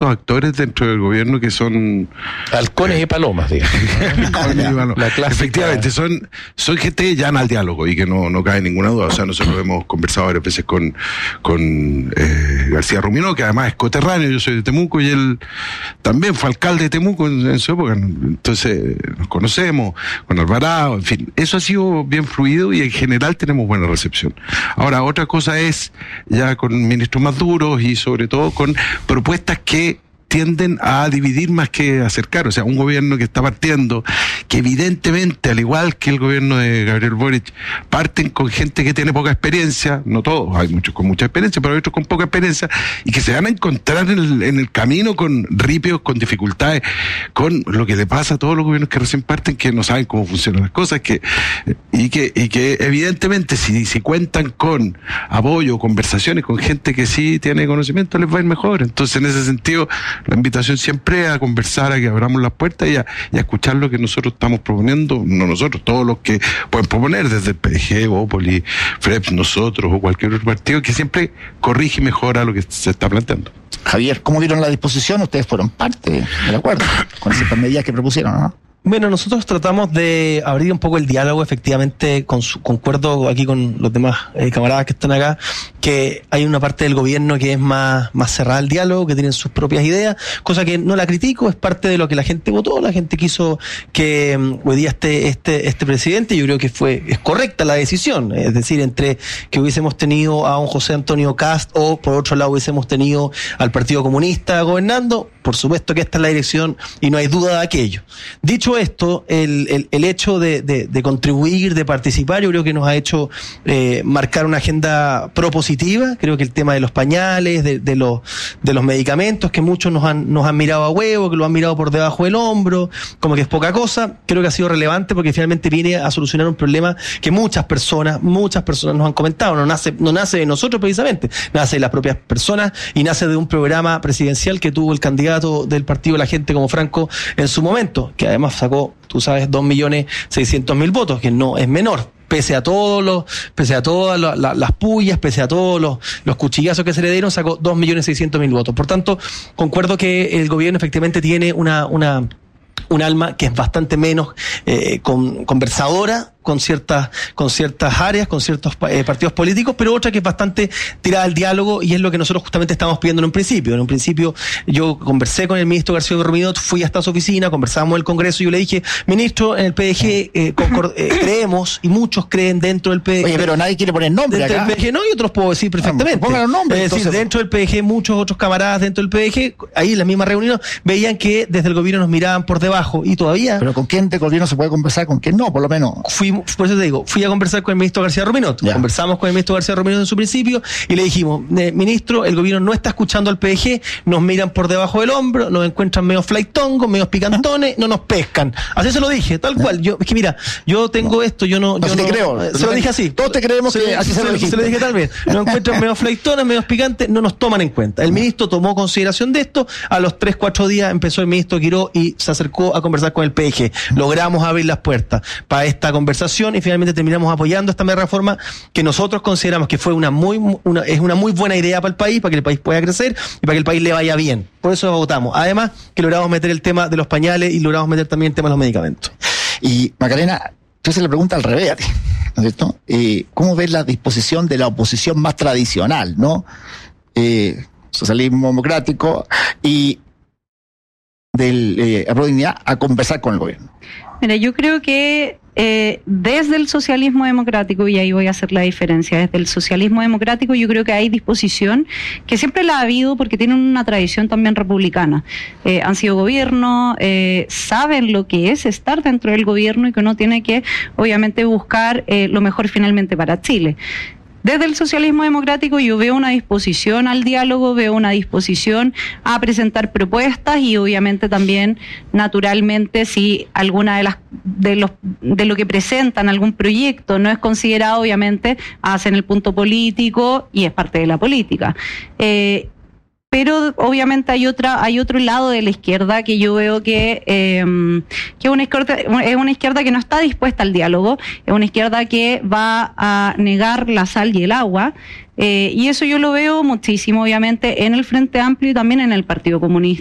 muchos actores dentro del gobierno que son halcones y palomas, digamos. Efectivamente, son gente que llana al diálogo y que no cabe ninguna duda. O sea, nosotros hemos conversado varias veces con García Ruminó, que además es coterráneo. Yo soy de Temuco y él también fue alcalde de Temuco en su época. Entonces nos conocemos, con Alvarado, en fin. Eso ha sido bien fluido y en general tenemos buena recepción. Ahora, otra cosa es ya con ministros más duros y sobre todo con propuestas que tienden a dividir más que acercar. O sea, un gobierno que está partiendo, que evidentemente, al igual que el gobierno de Gabriel Boric, parten con gente que tiene poca experiencia, no todos, hay muchos con mucha experiencia, pero hay otros con poca experiencia, y que se van a encontrar en el camino con ripios, con dificultades, con lo que le pasa a todos los gobiernos que recién parten, que no saben cómo funcionan las cosas, y que evidentemente si cuentan con apoyo, conversaciones con gente que sí tiene conocimiento, les va a ir mejor. Entonces, en ese sentido, la invitación siempre es a conversar, a que abramos las puertas y a escuchar lo que nosotros estamos proponiendo, no nosotros, todos los que pueden proponer, desde el PDG, Bópoli, FREPS, nosotros o cualquier otro partido, que siempre corrige y mejora lo que se está planteando. Javier, ¿cómo vieron la disposición? Ustedes fueron parte del acuerdo con esas medidas que propusieron, ¿no? Bueno, nosotros tratamos de abrir un poco el diálogo, efectivamente, concuerdo aquí con los demás camaradas que están acá, que hay una parte del gobierno que es más cerrada al diálogo, que tienen sus propias ideas, cosa que no la critico, es parte de lo que la gente votó, la gente quiso que hoy día este presidente, yo creo que es correcta la decisión, es decir, entre que hubiésemos tenido a un José Antonio Kast o por otro lado hubiésemos tenido al Partido Comunista gobernando, por supuesto que esta es la dirección y no hay duda de aquello. Dicho esto, el hecho de contribuir, de participar, yo creo que nos ha hecho marcar una agenda propositiva. Creo que el tema de los pañales, de los medicamentos, que muchos nos han mirado a huevo, que lo han mirado por debajo del hombro, como que es poca cosa, creo que ha sido relevante porque finalmente viene a solucionar un problema que muchas personas nos han comentado. No nace de nosotros precisamente, nace de las propias personas y nace de un programa presidencial que tuvo el candidato del Partido de la Gente como Franco en su momento, que además sacó, tú sabes, 2.600.000 votos, que no es menor. Pese a todas las pullas, pese a todos los cuchillazos que se le dieron, sacó 2.600.000 votos. Por tanto, concuerdo que el gobierno efectivamente tiene un alma que es bastante menos conversadora con ciertas áreas, con ciertos partidos políticos, pero otra que es bastante tirada al diálogo, y es lo que nosotros justamente estábamos pidiendo en un principio. En un principio yo conversé con el ministro García Ruminó, fui hasta su oficina, conversamos en el Congreso y yo le dije, ministro, en el PDG creemos, y muchos creen dentro del PDG. Oye, pero nadie quiere poner nombre acá. Dentro del PDG no, y otros puedo decir perfectamente. Pongan los nombres. Es decir, dentro del PDG, muchos otros camaradas dentro del PDG, ahí en la misma reunión, veían que desde el gobierno nos miraban por debajo, y todavía... Pero ¿con quién del gobierno se puede conversar? ¿Con quién no? Por lo menos... Por eso te digo, fui a conversar con el ministro García Ruminó. Conversamos con el ministro García Ruminó en su principio y le dijimos, ministro, el gobierno no está escuchando al PDG, nos miran por debajo del hombro, nos encuentran medio flaitongos, medio picantones, no nos pescan. Así se lo dije, tal cual. Es que mira, yo tengo esto, yo no te creo. Se lo dije así. Todos te creemos que así se lo dijiste. Se lo dije tal vez. Nos encuentran medio flaitones, medio picantes, no nos toman en cuenta. El ministro tomó consideración de esto, a los 3-4 días empezó el ministro Quiró y se acercó a conversar con el PDG. Logramos abrir las puertas para esta conversación y finalmente terminamos apoyando esta reforma que nosotros consideramos que fue una muy buena idea para el país, para que el país pueda crecer y para que el país le vaya bien. Por eso votamos. Además, que logramos meter el tema de los pañales y logramos meter también el tema de los medicamentos. Y Macarena, tú se le pregunta al revés a ti, ¿no es cierto? ¿Cómo ves la disposición de la oposición más tradicional, ¿no? Socialismo democrático y del Aprodignidad a conversar con el gobierno? Mira, yo creo que desde el socialismo democrático, y ahí voy a hacer la diferencia, desde el socialismo democrático yo creo que hay disposición, que siempre la ha habido porque tienen una tradición también republicana. Han sido gobierno, saben lo que es estar dentro del gobierno y que uno tiene que obviamente buscar lo mejor finalmente para Chile. Desde el socialismo democrático yo veo una disposición al diálogo, veo una disposición a presentar propuestas y obviamente también, naturalmente, si alguna de lo que presentan, algún proyecto no es considerado, obviamente hacen el punto político y es parte de la política. Pero obviamente hay otro lado de la izquierda que yo veo que es una izquierda que no está dispuesta al diálogo, es una izquierda que va a negar la sal y el agua, y eso yo lo veo muchísimo, obviamente, en el Frente Amplio y también en el Partido Comunista.